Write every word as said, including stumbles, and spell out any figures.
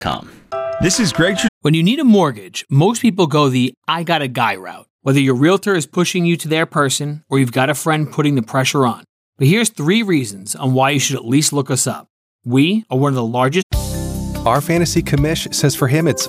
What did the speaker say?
com. This is Greg. When you need a mortgage, most people go the I got a guy route. Whether your realtor is pushing you to their person or you've got a friend putting the pressure on. But here's three reasons on why you should at least look us up. We are one of the largest. Our fantasy commish says for him it's